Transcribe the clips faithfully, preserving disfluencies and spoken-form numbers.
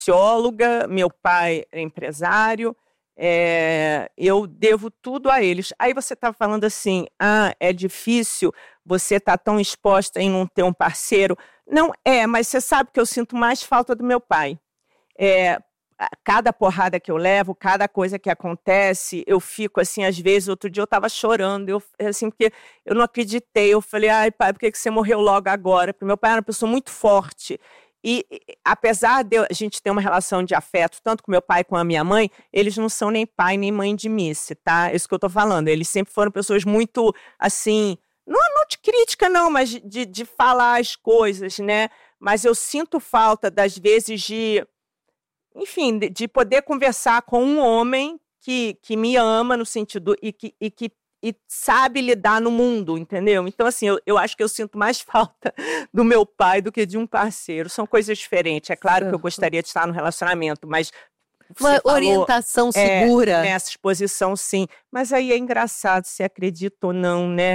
socióloga, meu pai é empresário, é, eu devo tudo a eles. Aí você está falando assim, ah, é difícil você estar tá tão exposta em não ter um parceiro. Não é, mas você sabe que eu sinto mais falta do meu pai. É, cada porrada que eu levo, cada coisa que acontece, eu fico assim, às vezes, outro dia eu estava chorando, eu, assim, porque eu não acreditei, eu falei, ai pai, por que você morreu logo agora? Porque meu pai era uma pessoa muito forte, e apesar de a gente ter uma relação de afeto, tanto com meu pai como a minha mãe, eles não são nem pai nem mãe de Missy, tá? É isso que eu tô falando, eles sempre foram pessoas muito, assim, não, não de crítica não, mas de, de falar as coisas, né? Mas eu sinto falta, das vezes, de... Enfim, de, de poder conversar com um homem que, que me ama no sentido e que, e que e sabe lidar no mundo, entendeu? Então, assim, eu, eu acho que eu sinto mais falta do meu pai do que de um parceiro. São coisas diferentes. É claro que eu gostaria de estar no relacionamento, mas... Uma falou, orientação segura. É, nessa exposição, sim. Mas aí é engraçado, se acredita ou não, né?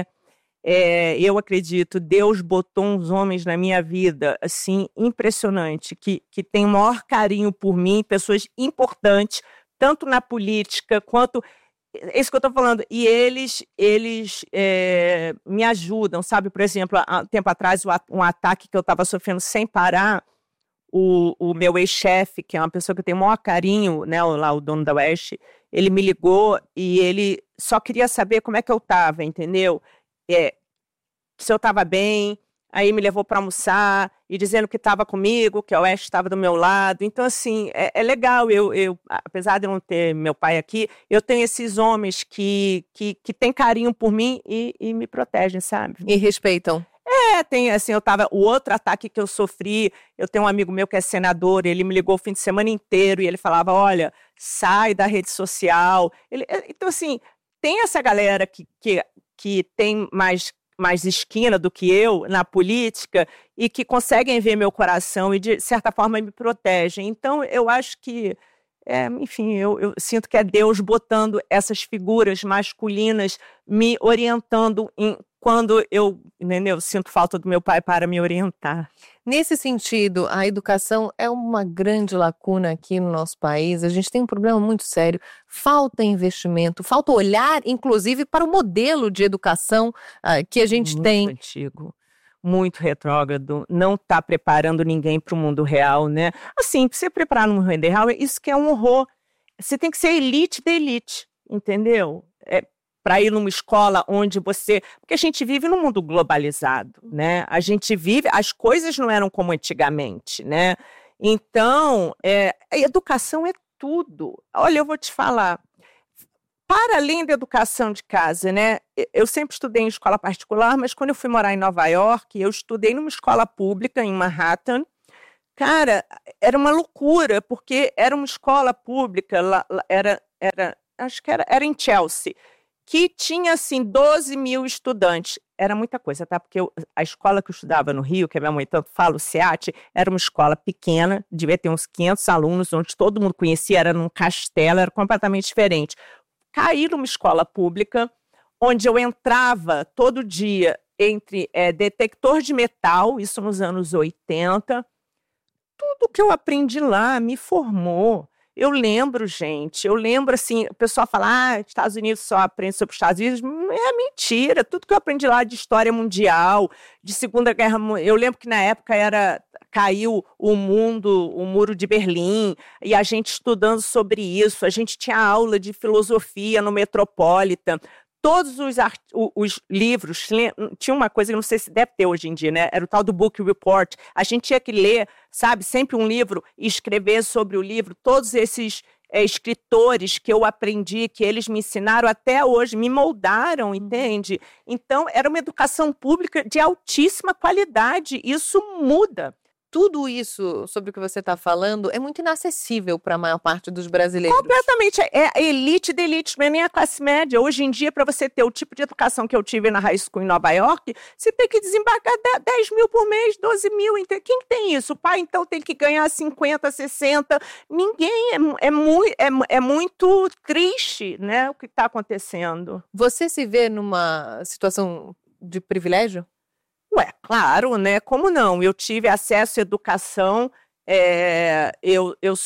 É, eu acredito, Deus botou uns homens na minha vida, assim, impressionante, que, que tem o maior carinho por mim, pessoas importantes, tanto na política quanto... É isso que eu estou falando. E eles, eles é, me ajudam, sabe? Por exemplo, há um tempo atrás, um ataque que eu estava sofrendo sem parar, o, o meu ex-chefe, que é uma pessoa que eu tenho o maior carinho, né, lá, o dono da Oeste, ele me ligou e ele só queria saber como é que eu estava, entendeu? É, se eu estava bem, aí me levou para almoçar e dizendo que estava comigo, que a Oeste estava do meu lado. Então, assim, é, é legal. Eu, eu, apesar de eu não ter meu pai aqui, eu tenho esses homens que, que, que têm carinho por mim e, e me protegem, sabe? E respeitam. É, tem, assim, eu tava... O outro ataque que eu sofri, eu tenho um amigo meu que é senador, ele me ligou o fim de semana inteiro e ele falava, olha, sai da rede social. Ele, então, assim, tem essa galera que... que que tem mais, mais esquina do que eu na política e que conseguem ver meu coração e, de certa forma, me protegem. Então, eu acho que, é, enfim, eu, eu sinto que é Deus botando essas figuras masculinas me orientando em, quando eu, entendeu, sinto falta do meu pai para me orientar. Nesse sentido, a educação é uma grande lacuna aqui no nosso país. A gente tem um problema muito sério. Falta investimento, falta olhar, inclusive, para o modelo de educação uh, que a gente muito tem. Muito antigo, muito retrógrado, não está preparando ninguém para o mundo real, né? Assim, para você preparar no mundo real, isso que é um horror. Você tem que ser elite da elite, entendeu? É, para ir numa escola onde você... Porque a gente vive num mundo globalizado, né? A gente vive... As coisas não eram como antigamente, né? Então, é, a educação é tudo. Olha, eu vou te falar. Para além da educação de casa, né? Eu sempre estudei em escola particular, mas quando eu fui morar em Nova York, eu estudei numa escola pública em Manhattan. Cara, era uma loucura, porque era uma escola pública, lá, era, era, acho que era, era em Chelsea, que tinha, assim, doze mil estudantes. Era muita coisa, tá? Porque eu, a escola que eu estudava no Rio, que a minha mãe tanto fala, o SEAT, era uma escola pequena, devia ter uns quinhentos alunos, onde todo mundo conhecia, era num castelo, era completamente diferente. Caí numa escola pública, onde eu entrava todo dia entre é, detector de metal, isso nos anos oitenta. Tudo que eu aprendi lá me formou. Eu lembro, gente, eu lembro assim, o pessoal fala, ah, Estados Unidos só aprende sobre os Estados Unidos. É mentira, tudo que eu aprendi lá de história mundial, de Segunda Guerra Mundial. Eu lembro que na época era, caiu o mundo, o muro de Berlim, e a gente estudando sobre isso, a gente tinha aula de filosofia no Metropolitan. Todos os, art... os livros, tinha uma coisa que não sei se deve ter hoje em dia, né? Era o tal do Book Report. A gente tinha que ler, sabe, sempre um livro e escrever sobre o livro. Todos esses é, escritores que eu aprendi, que eles me ensinaram até hoje, me moldaram, entende? Então, era uma educação pública de altíssima qualidade. Isso muda. Tudo isso sobre o que você está falando é muito inacessível para a maior parte dos brasileiros. Completamente. É a elite da elite, não é nem a classe média. Hoje em dia, para você ter o tipo de educação que eu tive na high school em Nova York, você tem que desembarcar dez mil por mês, doze mil. Quem tem isso? O pai, então, tem que ganhar cinquenta, sessenta. Ninguém. É, é, muito, é, é muito triste, né, o que está acontecendo. Você se vê numa situação de privilégio? Ué, claro, né? Como não? Eu tive acesso à educação É, eu, eu